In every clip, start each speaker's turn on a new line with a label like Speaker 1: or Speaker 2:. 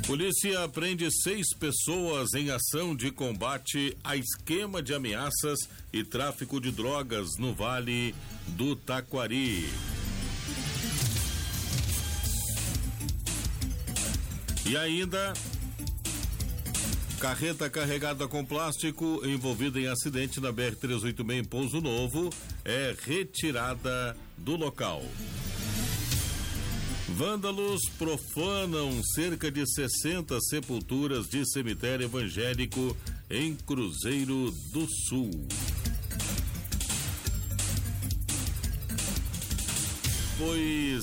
Speaker 1: Polícia prende 6 pessoas em ação de combate a esquema de ameaças e tráfico de drogas no Vale do Taquari. E ainda, carreta carregada com plástico envolvida em acidente na BR-386 em Pouso Novo é retirada do local. Vândalos profanam cerca de 60 sepulturas de cemitério evangélico em Cruzeiro do Sul. Pois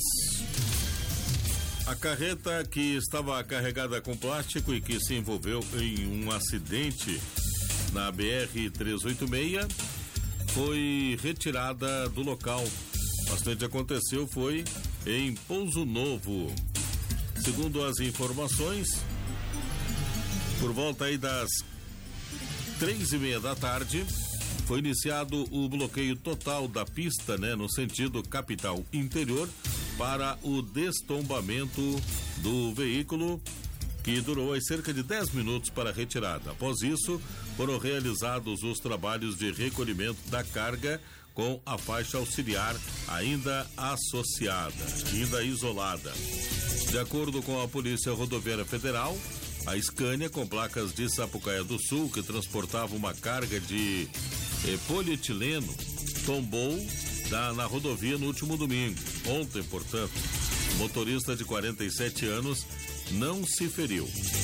Speaker 1: a carreta que estava carregada com plástico e que se envolveu em um acidente na BR-386 foi retirada do local. O acidente aconteceu foi em Pouso Novo. Segundo as informações, por volta aí das 3:30 da tarde, foi iniciado o bloqueio total da pista, no sentido capital interior, para o destombamento do veículo, que durou aí cerca de 10 minutos para a retirada. Após isso, foram realizados os trabalhos de recolhimento da carga com a faixa auxiliar ainda associada, ainda isolada. De acordo com a Polícia Rodoviária Federal, a Scania, com placas de Sapucaia do Sul, que transportava uma carga de polietileno, tombou na rodovia no último domingo. Ontem, portanto, o motorista de 47 anos não se feriu.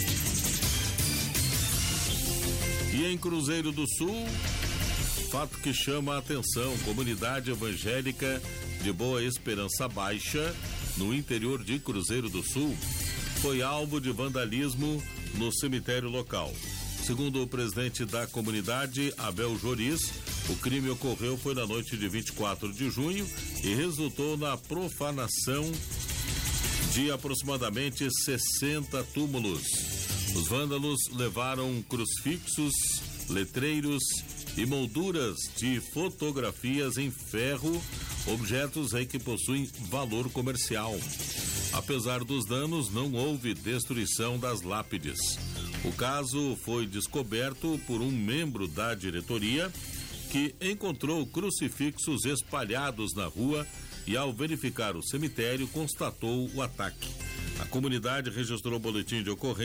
Speaker 1: E em Cruzeiro do Sul, fato que chama a atenção: comunidade evangélica de Boa Esperança Baixa, no interior de Cruzeiro do Sul, foi alvo de vandalismo no cemitério local. Segundo o presidente da comunidade, Abel Joriz, o crime ocorreu foi na noite de 24 de junho e resultou na profanação de aproximadamente 60 túmulos. Os vândalos levaram crucifixos, letreiros e molduras de fotografias em ferro, objetos aí que possuem valor comercial. Apesar dos danos, não houve destruição das lápides. O caso foi descoberto por um membro da diretoria, que encontrou crucifixos espalhados na rua e, ao verificar o cemitério, constatou o ataque. A comunidade registrou o boletim de ocorrência